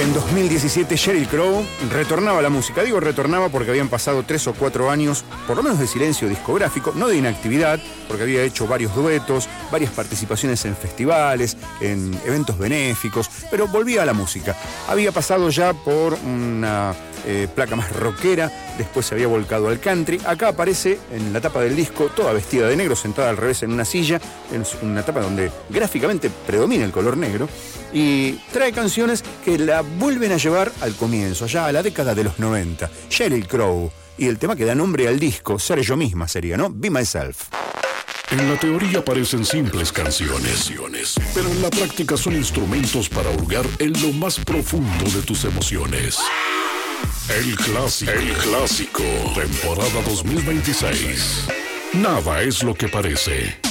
En 2017 Sheryl Crow retornaba a la música. Digo retornaba porque habían pasado 3 o 4 años, por lo menos de silencio discográfico, no de inactividad, porque había hecho varios duetos, varias participaciones en festivales, en eventos benéficos, pero volvía a la música. Había pasado ya por una placa más rockera, después se había volcado al country. Acá aparece en la tapa del disco, toda vestida de negro, sentada al revés en una silla, en una tapa donde gráficamente predomina el color negro, y trae canciones que la vuelven a llevar al comienzo, allá a la década de los 90. Sheryl Crow, y el tema que da nombre al disco, Ser Yo Misma sería, ¿no? Be Myself. En la teoría parecen simples canciones, pero en la práctica son instrumentos para hurgar en lo más profundo de tus emociones. El clásico, temporada 2026. Nada es lo que parece.